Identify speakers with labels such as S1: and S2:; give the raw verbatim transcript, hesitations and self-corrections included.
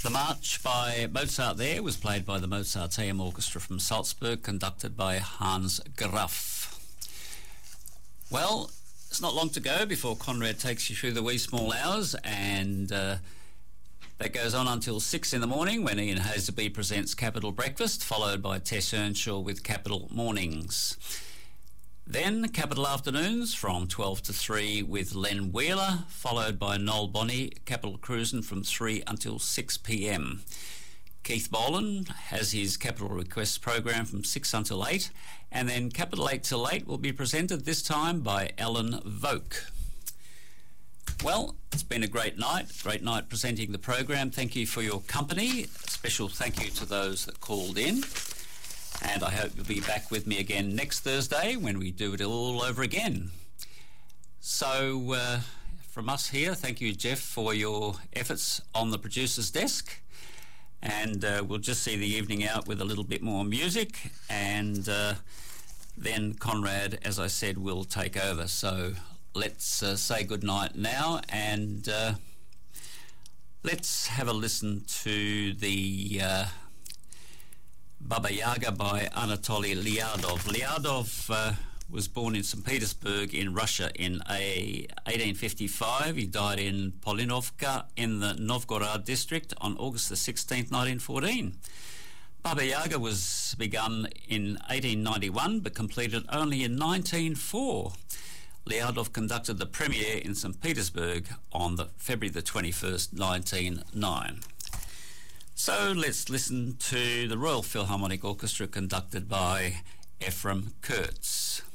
S1: The march by Mozart there was played by the Mozarteum Orchestra from Salzburg, conducted by Hans Graf. Well, it's not long to go before Conrad takes you through the wee small hours, and uh, that goes on until six in the morning when Ian Hazerbee presents Capital Breakfast, followed by Tess Earnshaw with Capital Mornings. Then Capital Afternoons from twelve to three with Len Wheeler, followed by Noel Bonney, Capital Cruisin' from three until six p m. Keith Boland has his Capital Requests program from six until eight, and then Capital eight till eight will be presented this time by Alan Voke. Well, it's been a great night, great night presenting the program. Thank you for your company. A special thank you to those that called in. And I hope you'll be back with me again next Thursday when we do it all over again. So, uh, from us here, thank you, Jeff, for your efforts on the producer's desk. And uh, we'll just see the evening out with a little bit more music. And uh, then Conrad, as I said, will take over. So let's uh, say goodnight now, and uh, let's have a listen to the... Uh, Baba Yaga by Anatoly Lyadov. Lyadov uh, was born in Saint Petersburg in Russia in eighteen fifty-five. He died in Polinovka in the Novgorod district on August the sixteenth, nineteen fourteen. Baba Yaga was begun in eighteen ninety-one but completed only in nineteen oh four. Lyadov conducted the premiere in Saint Petersburg on the February the twenty-first, nineteen oh nine. So let's listen to the Royal Philharmonic Orchestra conducted by Ephraim Kurtz.